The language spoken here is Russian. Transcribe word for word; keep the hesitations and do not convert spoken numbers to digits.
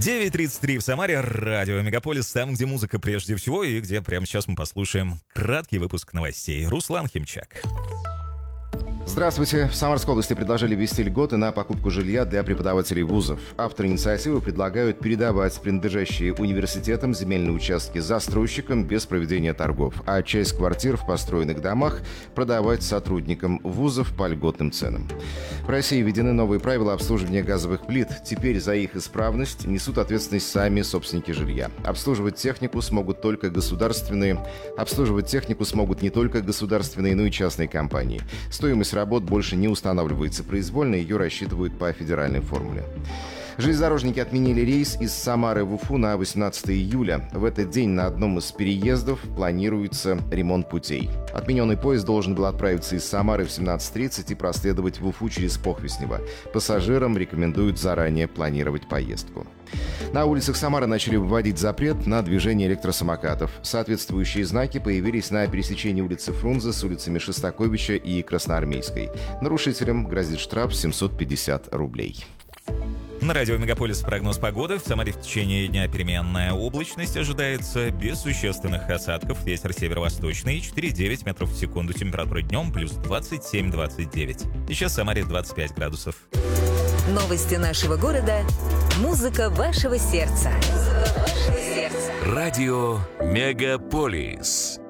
девять тридцать три в Самаре, радио Мегаполис, там, где музыка прежде всего, и где прямо сейчас мы послушаем краткий выпуск новостей. Руслан Химчак. Здравствуйте. В Самарской области предложили ввести льготы на покупку жилья для преподавателей вузов. Авторы инициативы предлагают передавать принадлежащие университетам земельные участки застройщикам без проведения торгов, а часть квартир в построенных домах продавать сотрудникам вузов по льготным ценам. В России введены новые правила обслуживания газовых плит. Теперь за их исправность несут ответственность сами собственники жилья. Обслуживать технику смогут только государственные. Обслуживать технику смогут не только государственные, но и частные компании. Стоимость работ больше не устанавливается произвольно, ее рассчитывают по федеральной формуле. Железнодорожники отменили рейс из Самары в Уфу на восемнадцатое июля. В этот день на одном из переездов планируется ремонт путей. Отмененный поезд должен был отправиться из Самары в семнадцать тридцать и проследовать в Уфу через Похвеснево. Пассажирам рекомендуют заранее планировать поездку. На улицах Самары начали вводить запрет на движение электросамокатов. Соответствующие знаки появились на пересечении улицы Фрунзе с улицами Шостаковича и Красноармейской. Нарушителям грозит штраф семьсот пятьдесят рублей. На радио Мегаполис прогноз погоды. В Самаре в течение дня переменная облачность ожидается без существенных осадков. Ветер северо-восточный, четыре девять метров в секунду. Температура днем плюс двадцать семь двадцать девять. Сейчас в Самаре двадцать пять градусов. Новости нашего города. Музыка вашего сердца. Радио Мегаполис.